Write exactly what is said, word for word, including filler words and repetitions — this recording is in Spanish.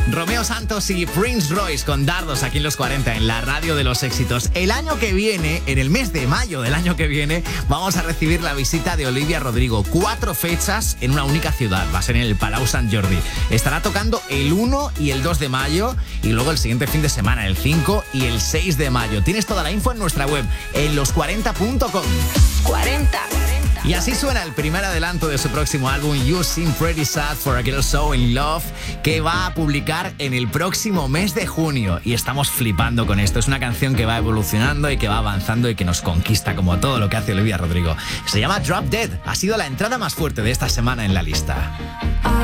Romeo Santos y Prince Royce con Dardos aquí en los cuarenta, en la radio de los éxitos. El año que viene, en el mes de mayo del año que viene, vamos a recibir la visita de Olivia Rodrigo. Cuatro fechas en una única ciudad. Va a ser en el Palau Sant Jordi. Estará tocando el uno y el dos de mayo y luego el siguiente fin de semana, el cinco y el seis de mayo. Tienes toda la info en nuestra web, en los cuarenta punto com. cuarenta. Y así suena el primer adelanto de su próximo álbum, You Seem Pretty Sad for a Girl So in Love, que va a publicar en el próximo mes de junio. Y estamos flipando con esto. Es una canción que va evolucionando y que va avanzando y que nos conquista, como todo lo que hace Olivia Rodrigo. Se llama Drop Dead. Ha sido la entrada más fuerte de esta semana en la lista.